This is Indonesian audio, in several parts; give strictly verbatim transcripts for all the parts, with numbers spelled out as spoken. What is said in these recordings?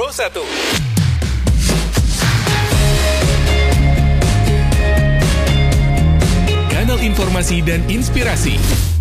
Pro satu. Kanal informasi dan inspirasi.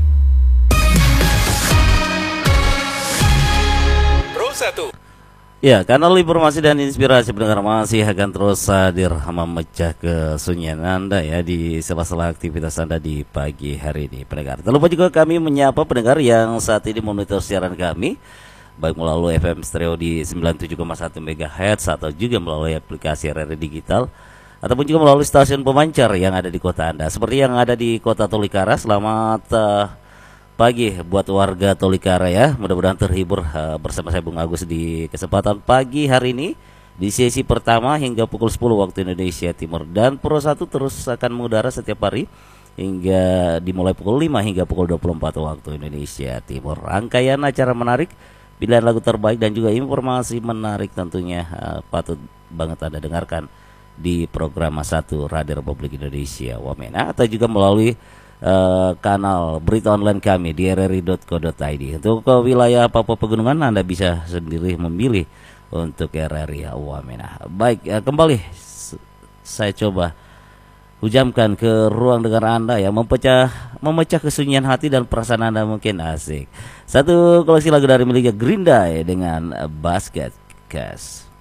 Pro satu. Ya, kanal informasi dan inspirasi pendengar masih akan terus hadir memecah kesunyian Anda ya di sela-sela aktivitas Anda di pagi hari ini pendengar. Tak lupa juga kami menyapa pendengar yang saat ini monitor siaran kami baik melalui F M stereo di sembilan puluh tujuh koma satu megahertz atau juga melalui aplikasi R R Digital ataupun juga melalui stasiun pemancar yang ada di kota Anda. Seperti yang ada di kota Tolikara, selamat uh, pagi buat warga Tolikara ya. Mudah-mudahan terhibur uh, bersama saya Bung Agus di kesempatan pagi hari ini di sesi pertama hingga pukul sepuluh waktu Indonesia Timur. Dan Pro satu terus akan mengudara setiap hari hingga dimulai pukul lima hingga pukul dua puluh empat waktu Indonesia Timur. Rangkaian acara menarik, pilihan lagu terbaik dan juga informasi menarik tentunya uh, patut banget Anda dengarkan di program satu Radio Republik Indonesia Wamena atau juga melalui Uh, kanal berita online kami di r r i dot co dot i d. Untuk ke wilayah Papua Pegunungan Anda bisa sendiri memilih untuk R R I Wamena. Baik, uh, kembali saya coba hujamkan ke ruang dengar Anda yang memecah memecah kesunyian hati dan perasaan Anda mungkin asik. Satu koleksi lagu dari miliknya Green Day dengan Basket Case.